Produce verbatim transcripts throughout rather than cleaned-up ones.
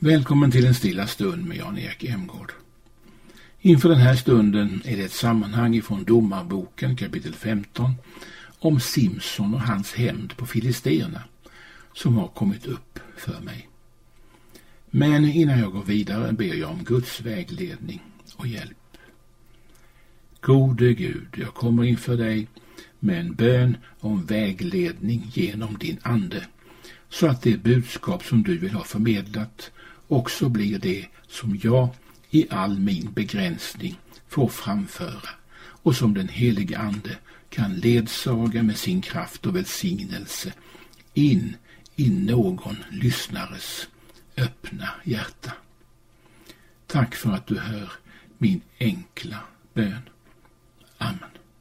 Välkommen till en stilla stund med Jan-Erik Emgård. Inför den här stunden är det ett sammanhang ifrån Domarboken kapitel femton om Simson och hans hämnd på filisterna som har kommit upp för mig. Men innan jag går vidare ber jag om Guds vägledning och hjälp. Gode Gud, jag kommer inför dig med en bön om vägledning genom din ande, så att det budskap som du vill ha förmedlat också blir det som jag i all min begränsning får framföra och som den helige ande kan ledsaga med sin kraft och välsignelse in i någon lyssnares öppna hjärta. Tack för att du hör min enkla bön. Amen.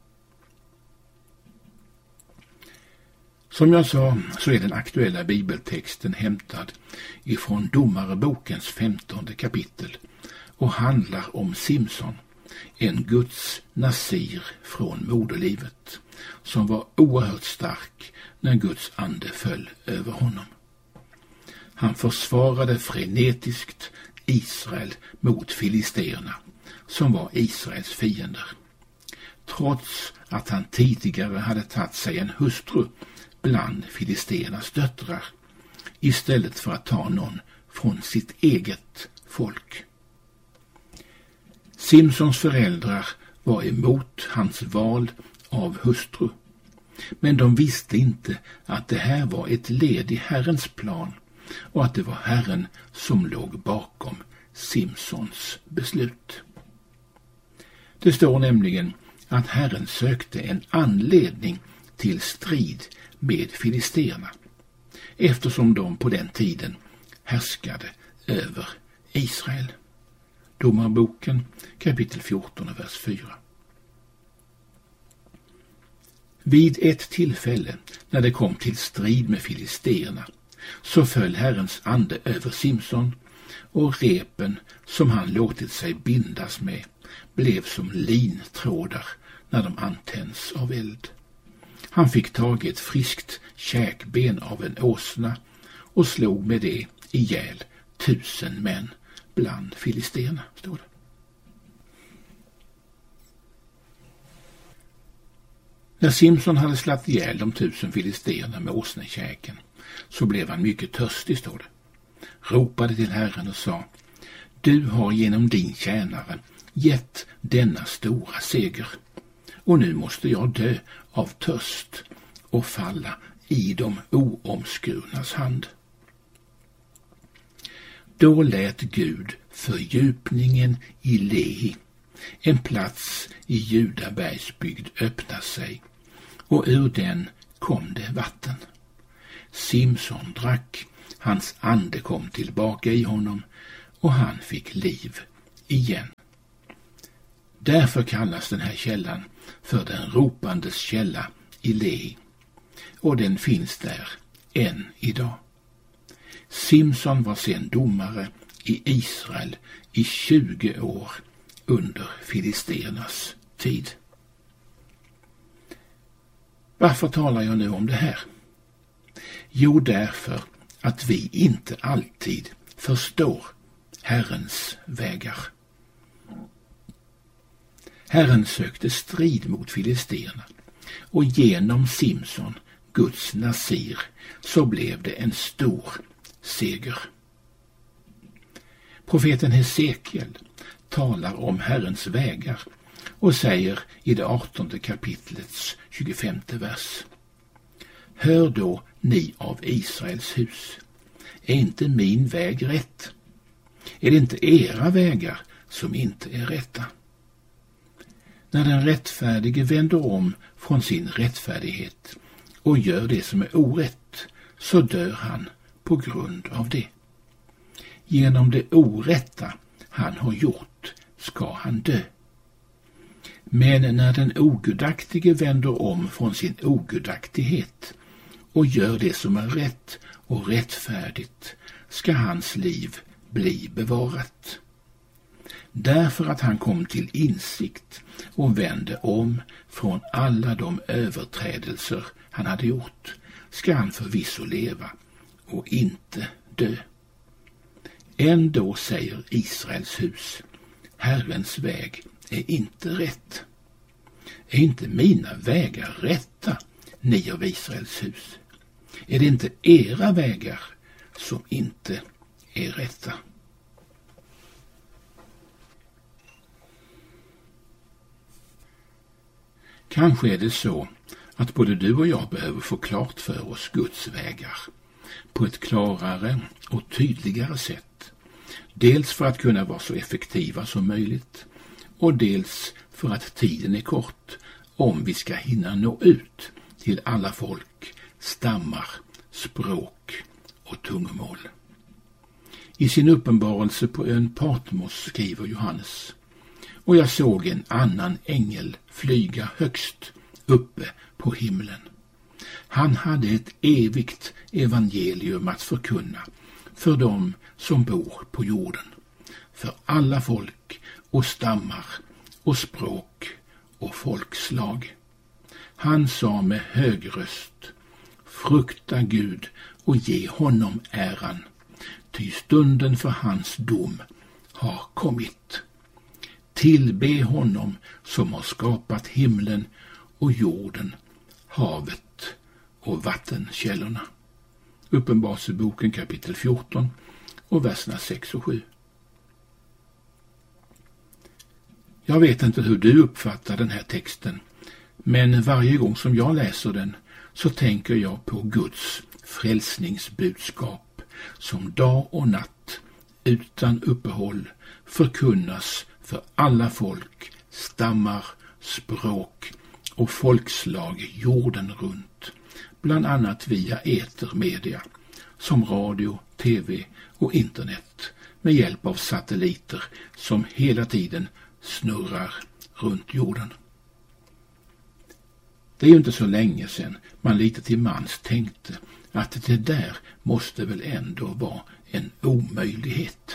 Som jag sa så är den aktuella bibeltexten hämtad ifrån Domarabokens femtonde kapitel och handlar om Simson, en Guds nasir från moderlivet, som var oerhört stark när Guds ande föll över honom. Han försvarade frenetiskt Israel mot filisterna, som var Israels fiender. Trots att han tidigare hade tagit sig en hustru bland filisternas döttrar, istället för att ta någon från sitt eget folk. Simsons föräldrar var emot hans val av hustru, men de visste inte att det här var ett led i Herrens plan och att det var Herren som låg bakom Simsons beslut. Det står nämligen att Herren sökte en anledning till strid med filisterna, eftersom de på den tiden härskade över Israel. Domarboken kapitel fjorton och vers fyra. Vid ett tillfälle när det kom till strid med filisterna så föll Herrens ande över Simson, och repen som han låtit sig bindas med blev som lintrådar när de antänds av eld. Han fick tag i ett friskt käkben av en åsna och slog med det ihjäl tusen män bland filisterna, står det. När Simson hade slagit ihjäl de tusen filisterna med åsnekäken så blev han mycket törstig, står det. Ropade till Herren och sa: Du har genom din tjänare gett denna stora seger, och nu måste jag dö av törst och falla i de oomskurnas hand. Då lät Gud fördjupningen i Lehi, en plats i Judabergsbygd, öppna sig, och ur den kom det vatten. Simson drack, hans ande kom tillbaka i honom och han fick liv igen. Därför kallas den här källan för den ropandes källa i Lehi, och den finns där än idag. Simson var sen domare i Israel i tjugo år under filisternas tid. Varför talar jag nu om det här? Jo, därför att vi inte alltid förstår Herrens vägar. Herren sökte strid mot filisterna, och genom Simson, Guds nasir, så blev det en stor seger. Profeten Hesekiel talar om Herrens vägar och säger i det artonde kapitlets tjugofemte vers: Hör då, ni av Israels hus, är inte min väg rätt? Är det inte era vägar som inte är rätta? När den rättfärdige vänder om från sin rättfärdighet och gör det som är orätt, så dör han på grund av det. Genom det orätta han har gjort ska han dö. Men när den ogudaktige vänder om från sin ogudaktighet och gör det som är rätt och rättfärdigt, ska hans liv bli bevarat. Därför att han kom till insikt och vände om från alla de överträdelser han hade gjort, ska han förvisso leva och inte dö. Ändå säger Israels hus, Herrens väg är inte rätt. Är inte mina vägar rätta, ni av Israels hus? Är det inte era vägar som inte är rätta? Kanske är det så att både du och jag behöver få klart för oss Guds vägar på ett klarare och tydligare sätt. Dels för att kunna vara så effektiva som möjligt och dels för att tiden är kort om vi ska hinna nå ut till alla folk, stammar, språk och tungomål. I sin uppenbarelse på ön Patmos skriver Johannes: och jag såg en annan ängel flyga högst uppe på himlen. Han hade ett evigt evangelium att förkunna för dem som bor på jorden, för alla folk och stammar och språk och folkslag. Han sa med hög röst: frukta Gud och ge honom äran, ty stunden för hans dom har kommit. Tillbe honom som har skapat himlen och jorden, havet och vattenkällorna. Uppenbarelseboken kapitel fjorton och verserna sex och sju. Jag vet inte hur du uppfattar den här texten, men varje gång som jag läser den så tänker jag på Guds frälsningsbudskap som dag och natt utan uppehåll förkunnas för alla folk, stammar, språk och folkslag jorden runt, bland annat via etermedia som radio, tv och internet med hjälp av satelliter som hela tiden snurrar runt jorden. Det är ju inte så länge sedan man lite till mans tänkte att det där måste väl ändå vara en omöjlighet.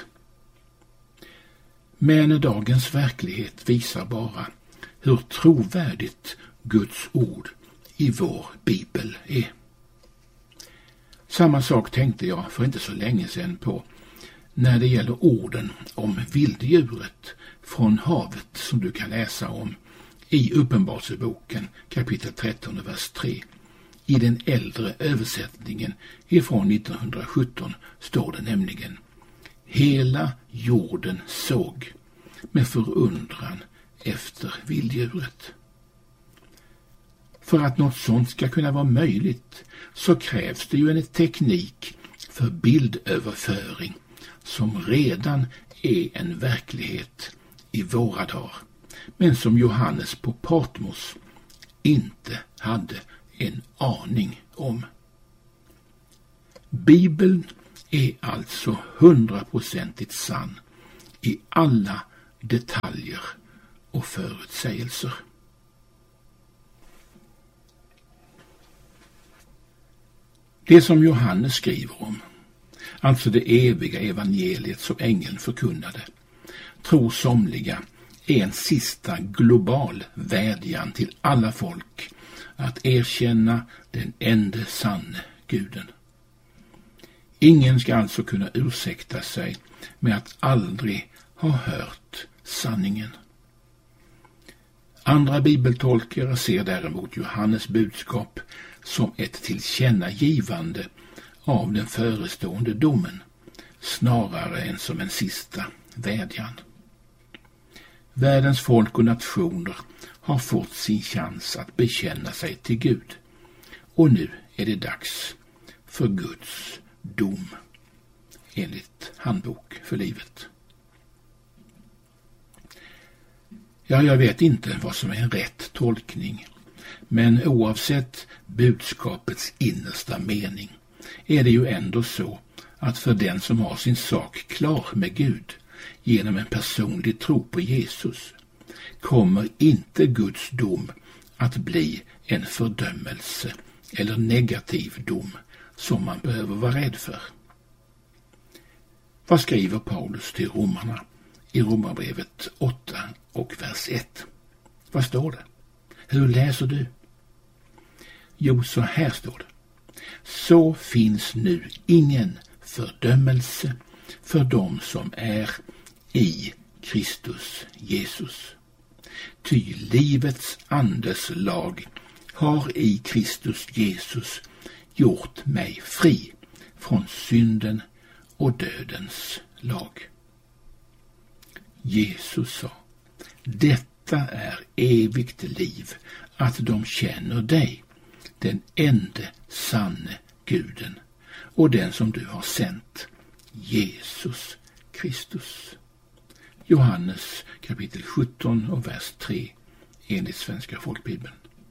Men dagens verklighet visar bara hur trovärdigt Guds ord i vår bibel är. Samma sak tänkte jag för inte så länge sedan på när det gäller orden om vilddjuret från havet som du kan läsa om i Uppenbarelseboken kapitel tretton vers tre. I den äldre översättningen ifrån nittonhundrasjutton står det nämligen: hela jorden såg med förundran efter vilddjuret. För att något sånt ska kunna vara möjligt så krävs det ju en teknik för bildöverföring som redan är en verklighet i våra dagar, men som Johannes på Patmos inte hade en aning om. Bibeln är alltså hundraprocentigt sann i alla detaljer och förutsägelser. Det som Johannes skriver om, alltså det eviga evangeliet som ängeln förkunnade, tror somliga är en sista global vädjan till alla folk att erkänna den enda sanne guden. Ingen ska alltså kunna ursäkta sig med att aldrig ha hört sanningen. Andra bibeltolkare ser däremot Johannes budskap som ett tillkännagivande av den förestående domen, snarare än som en sista vädjan. Världens folk och nationer har fått sin chans att bekänna sig till Gud, och nu är det dags för Guds dom enligt handbok för livet. Ja, jag vet inte vad som är en rätt tolkning, men oavsett budskapets innersta mening är det ju ändå så att för den som har sin sak klar med Gud genom en personlig tro på Jesus kommer inte Guds dom att bli en fördömelse eller negativ dom som man behöver vara rädd för. Vad skriver Paulus till romarna i Romarbrevet åtta och vers ett? Vad står det? Hur läser du? Jo, så här står det: så finns nu ingen fördömelse för dem som är i Kristus Jesus. Ty livets andes lag har i Kristus Jesus gjort mig fri från synden och dödens lag. Jesus sa: detta är evigt liv, att de känner dig, den ende sanne Guden, och den som du har sänt, Jesus Kristus. Johannes kapitel sjutton och vers tre enligt Svenska folkbibeln.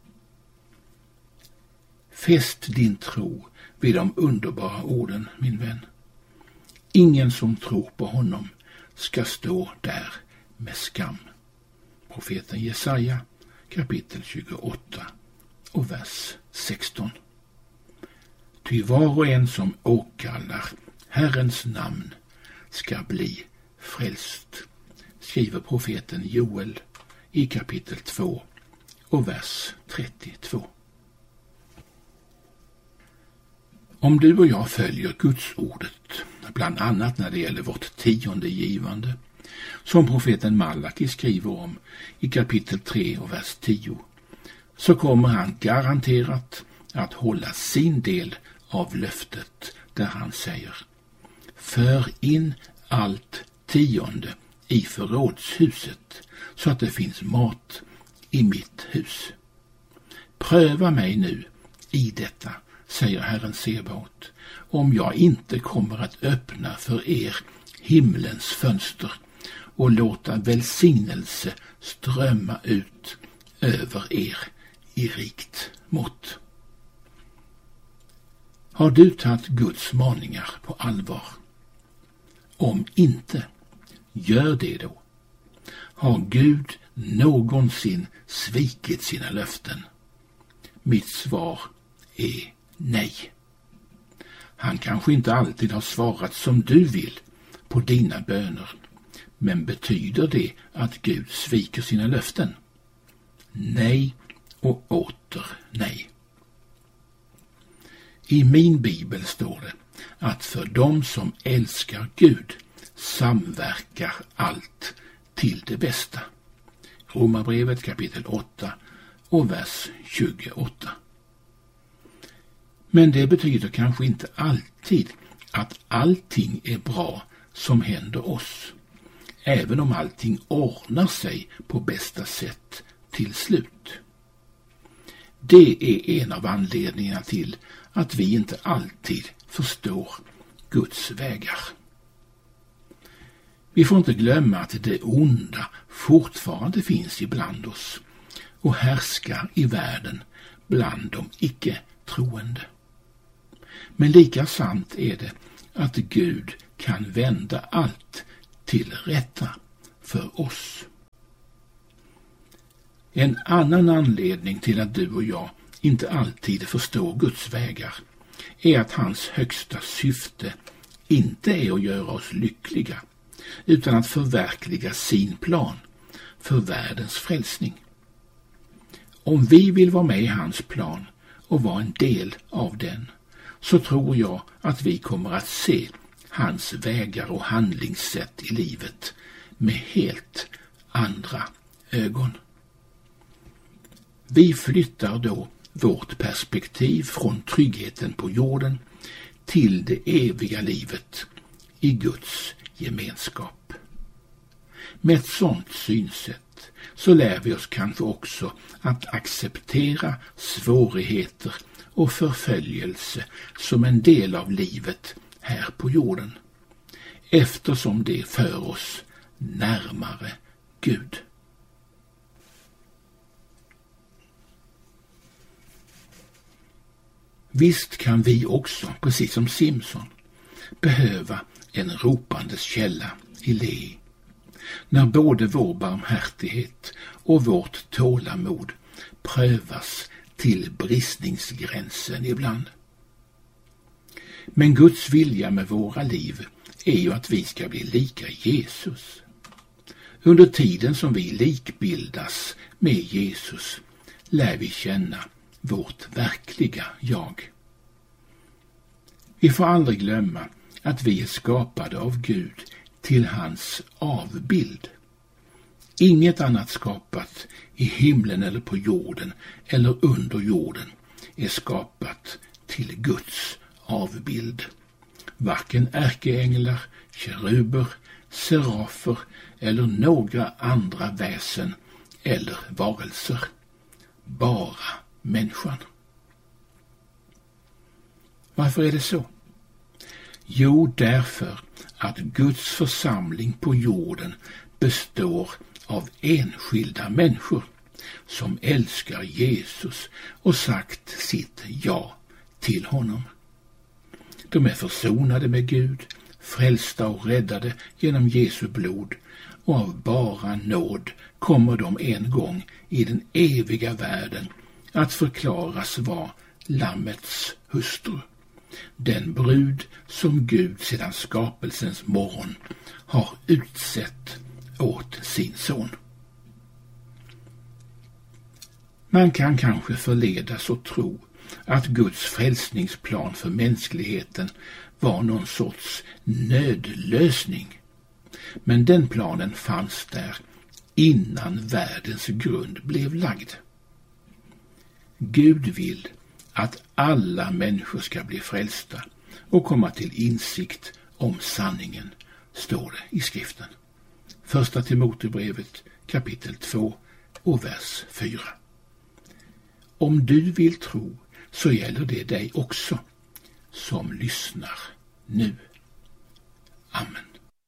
Fäst din tro vid de underbara orden, min vän. Ingen som tror på honom ska stå där med skam. Profeten Jesaja kapitel tjugoåtta och vers sexton. Ty var och en som åkallar Herrens namn ska bli frälst, skriver profeten Joel i kapitel två och vers trettiotvå. Om du och jag följer Guds ordet, bland annat när det gäller vårt tionde givande, som profeten Malaki skriver om i kapitel tre och vers tio, så kommer han garanterat att hålla sin del av löftet där han säger: för in allt tionde i förrådshuset så att det finns mat i mitt hus. Pröva mig nu i detta, säger Herren Sebaot, om jag inte kommer att öppna för er himlens fönster och låta välsignelse strömma ut över er i rikt mått. Har du tagit Guds maningar på allvar? Om inte, gör det då. Har Gud någonsin svikit sina löften? Mitt svar är nej. Han kanske inte alltid har svarat som du vill på dina böner, men betyder det att Gud sviker sina löften? Nej och åter nej. I min bibel står det att för dem som älskar Gud samverkar allt till det bästa. Romarbrevet kapitel åtta och vers tjugoåtta. Men det betyder kanske inte alltid att allting är bra som händer oss, även om allting ordnar sig på bästa sätt till slut. Det är en av anledningarna till att vi inte alltid förstår Guds vägar. Vi får inte glömma att det onda fortfarande finns ibland oss och härskar i världen bland de icke-troende. Men lika sant är det att Gud kan vända allt till rätta för oss. En annan anledning till att du och jag inte alltid förstår Guds vägar är att hans högsta syfte inte är att göra oss lyckliga, utan att förverkliga sin plan för världens frälsning. Om vi vill vara med i hans plan och vara en del av den, så tror jag att vi kommer att se hans vägar och handlingssätt i livet med helt andra ögon. Vi flyttar då vårt perspektiv från tryggheten på jorden till det eviga livet i Guds gemenskap. Med ett sådant synsätt så lär vi oss kanske också att acceptera svårigheter och förföljelse som en del av livet här på jorden, eftersom det för oss närmare Gud. Visst kan vi också, precis som Simson, behöva en ropandes källa i Lehi, när både vår barmhärtighet och vårt tålamod prövas till bristningsgränsen ibland. Men Guds vilja med våra liv är ju att vi ska bli lika Jesus. Under tiden som vi likbildas med Jesus lär vi känna vårt verkliga jag. Vi får aldrig glömma att vi är skapade av Gud till hans avbild. Inget annat skapat i himlen eller på jorden eller under jorden är skapat till Guds avbild. Varken ärkeänglar, keruber, serafer eller några andra väsen eller varelser. Bara människan. Varför är det så? Jo, därför att Guds församling på jorden består av enskilda människor som älskar Jesus och sagt sitt ja till honom. De är försonade med Gud, frälsta och räddade genom Jesu blod, och av bara nåd kommer de en gång i den eviga världen att förklaras vara Lammets hustru, den brud som Gud sedan skapelsens morgon har utsett åt sin son. Man kan kanske förledas att tro att Guds frälsningsplan för mänskligheten var någon sorts nödlösning. Men den planen fanns där innan världens grund blev lagd. Gud vill att alla människor ska bli frälsta och komma till insikt om sanningen, står det i skriften. Första Timoteusbrevet kapitel två och vers fyra. Om du vill tro så gäller det dig också som lyssnar nu. Amen.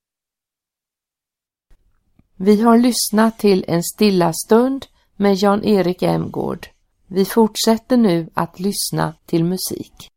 Vi har lyssnat till en stilla stund med Jan-Erik Emgård. Vi fortsätter nu att lyssna till musik.